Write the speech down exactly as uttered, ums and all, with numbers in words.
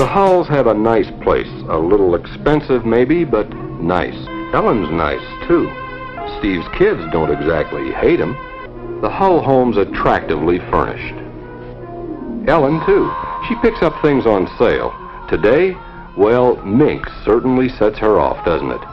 The Hulls have a nice place. A little expensive maybe, but nice. Ellen's nice, too. Steve's kids don't exactly hate him. The Hull home's attractively furnished. Ellen, too. She picks up things on sale. Today, well, mink certainly sets her off, doesn't it?